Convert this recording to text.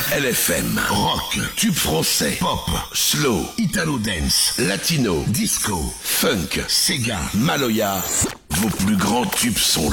LFM, rock, tube français, pop, slow, italo dance, latino, disco, funk, Sega, Maloya. Vos plus grands tubes sont là.